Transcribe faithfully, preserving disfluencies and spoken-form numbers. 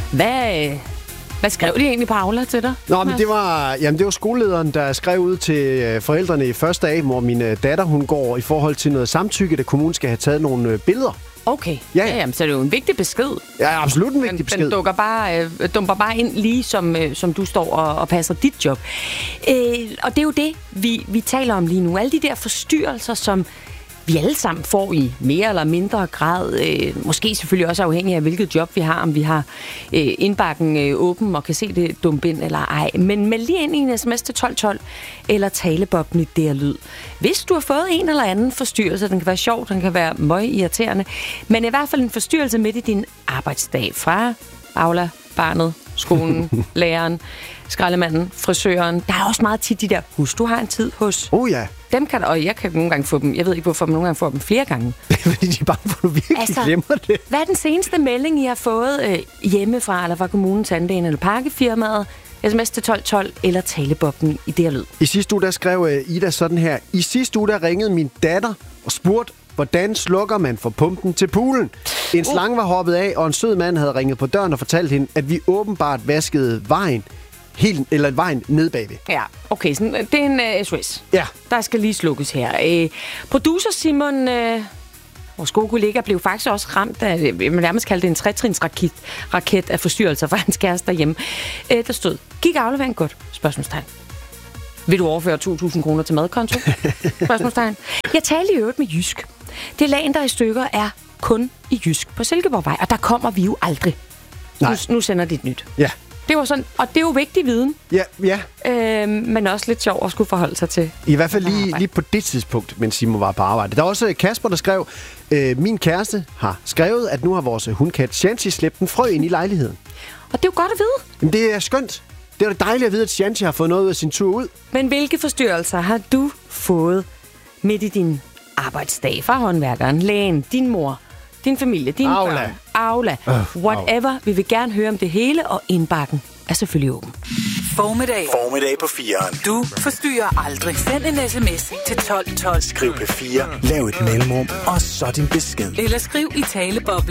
Hvad, hvad skrev de egentlig på Aula til dig? Nå, men det var, jamen, det var skolelederen, der skrev ud til forældrene i første af, hvor min datter hun går i forhold til noget samtykke, at kommunen skal have taget nogle billeder. Okay, ja, ja, jamen, så er det jo en vigtig besked. Ja, absolut en vigtig den, besked. Den dukker bare, øh, dumper bare ind lige, som, øh, som du står og, og passer dit job. Øh, og det er jo det, vi, vi taler om lige nu. Alle de der forstyrrelser, som vi alle sammen får i mere eller mindre grad. Øh, måske selvfølgelig også afhængig af, hvilket job vi har. Om vi har øh, indbakken øh, åben og kan se det dumpe ind eller ej. Men meld lige ind i en sms til tolv tolv eller talebobben i D R Lyd. Hvis du har fået en eller anden forstyrrelse, den kan være sjov, den kan være møgirriterende, men i hvert fald en forstyrrelse midt i din arbejdsdag fra Aula, barnet, skolen, læreren, skraldemanden, frisøren. Der er også meget tit de der, husk, du har en tid hos. Oh ja. Dem kan, og jeg kan nogle gange få dem, jeg ved ikke hvorfor, men nogle gange får dem flere gange. Fordi de er bange for, at du virkelig altså, glemmer det. Hvad er den seneste melding, I har fået øh, hjemmefra, eller fra kommunen, tandlægen eller pakkefirmaet? Sms til tolv tolv eller talebobben i D R Lyd. I sidste uge, der skrev Ida sådan her. I sidste uge, der ringede min datter og spurgte, hvordan slukker man for pumpen til poolen? En slange var hoppet af, og en sød mand havde ringet på døren og fortalt hende, at vi åbenbart vaskede vejen, helt, eller vejen ned bagved. Ja, okay, så det er en uh, S O S. Ja. Der skal lige slukkes her. Uh, producer Simon, uh, vores gode kollega, blev faktisk også ramt af, jeg vil nærmest kalde det en tretrinsraket raket af forstyrrelser fra hans kæreste derhjemme. Uh, der stod, gik afleveringen godt? Spørgsmålstegn. Vil du overføre to tusind kroner til madkonto? Spørgsmålstegn. Jeg talte i øvrigt med Jysk. Det lagen, der er i stykker, er kun i Jysk på Silkeborgvej, og der kommer vi jo aldrig. Nu, nu sender de et nyt. Ja. Det var sådan, og det er jo vigtig viden. Ja, ja. Øh, men også lidt sjov at skulle forholde sig til. I hvert fald lige, lige på det tidspunkt, mens Simon var på arbejde. Der er også Kasper, der skrev, øh, min kæreste har skrevet, at nu har vores hundkat Shanti slæbt en frø ind i lejligheden. Og det er jo godt at vide. Jamen, det er skønt. Det er jo dejligt at vide, at Shanti har fået noget ud af sin tur ud. Men hvilke forstyrrelser har du fået midt i din arbejdsdag fra håndværkeren, lægen, din mor, din familie, dine Aula. børn, Aula, uh, whatever. Au. Vi vil gerne høre om det hele, og indbakken er selvfølgelig åben. Formiddag. Formiddag på fireren. Du forstyrrer aldrig. Send en sms til tolv tolv. Skriv P fire, lav et mellemrum, og så din besked. Eller skriv i taleboblen.